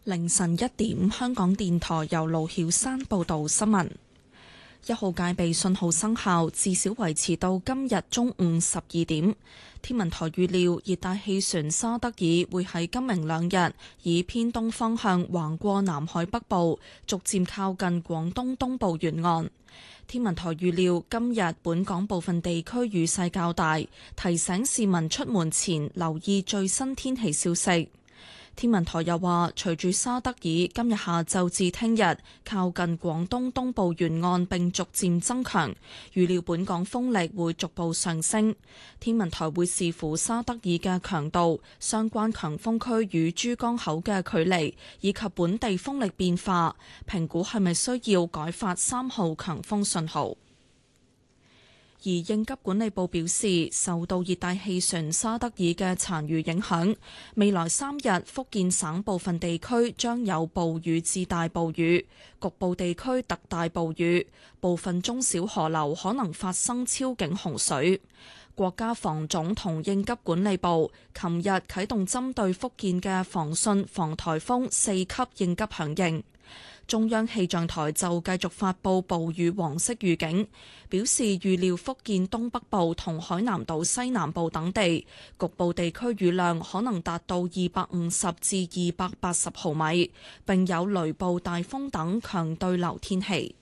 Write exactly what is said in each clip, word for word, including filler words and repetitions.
凌晨一點，香港電台由盧曉山報道新聞。一號戒備信號生效，至少維持到今日中午十二點。天文台預料熱帶氣旋沙德爾會喺今明兩日以偏東方向橫過南海北部，逐漸靠近廣東東部沿岸。天文台預料今日本港部分地區雨勢較大，提醒市民出門前留意最新天氣消息。天文台又話，隨住沙德爾今日下晝至聽日靠近廣東東部沿岸並逐漸增強，預料本港風力會逐步上升。天文台會視乎沙德爾嘅強度、相關強風區與珠江口嘅距離以及本地風力變化，評估係咪需要改發三號強風信號。而應急管理部表示，受到熱帶氣旋沙德爾嘅殘餘影響，未來三日福建省部分地區將有暴雨至大暴雨，局部地區特大暴雨，部分中小河流可能發生超警洪水。國家防總同應急管理部琴日啟動針對福建嘅防汛防颱風四級應急響應。中央氣象台就繼續發佈暴雨黃色預警，表示預料福建東北部同海南島西南部等地局部地區雨量可能達到二百五十至二百八十毫米，並有雷暴、大風等強對流天氣。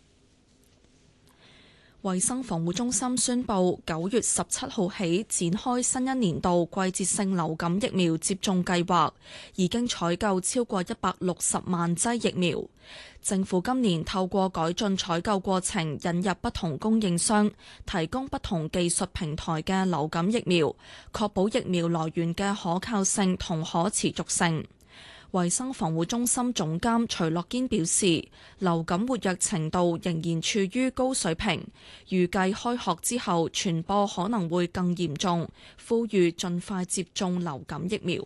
衛生防護中心宣布，九月十七號起展開新一年度季節性流感疫苗接種計劃，已經採購超過一百六十萬劑疫苗。政府今年透過改進採購過程，引入不同供應商，提供不同技術平台嘅流感疫苗，確保疫苗來源嘅可靠性同可持續性。衛生防護中心總監徐樂堅表示，流感活躍程度仍然處於高水平，預計開學之後傳播可能會更嚴重，呼籲盡快接種流感疫苗。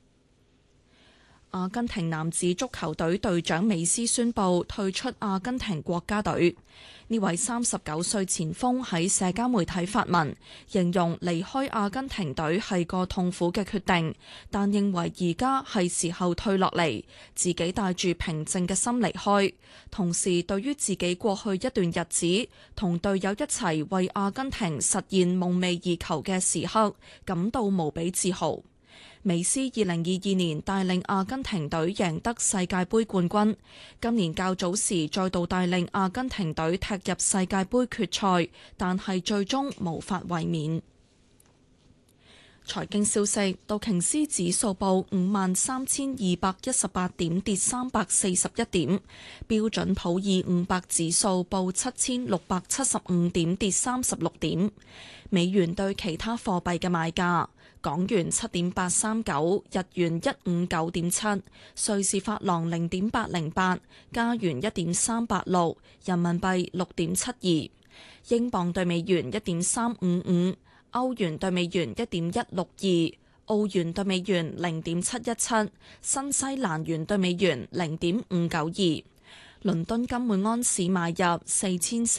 阿根廷男子足球隊隊長美斯宣布退出阿根廷國家隊。呢位三十九歲前鋒喺社交媒體發文，形容離開阿根廷隊係個痛苦嘅決定，但認為而家係時候退落嚟，自己帶住平靜嘅心離開。同時，對於自己過去一段日子同隊友一齊為阿根廷實現夢寐以求嘅時刻，感到無比自豪。美斯二零二二年帶領阿根廷隊贏得世界盃冠軍，今年較早時再度帶領阿根廷隊踢入世界盃決賽，但係最終無法衛冕。財經消息，道瓊斯指數報五萬三千二百一十八點，跌三百四十一點；標準普爾五百指數報七千六百七十五點，跌三十六點。美元對其他貨幣嘅賣價：港元七點八三九，日元一五九點七，瑞士法郎零點八零八，加元一點三八六，人民幣六點七二，英鎊對美元一點三五五。歐元對美元一點一六二，澳元對美元零點七一七，新西蘭元對美元零點五九二。倫敦金每安士買入四千四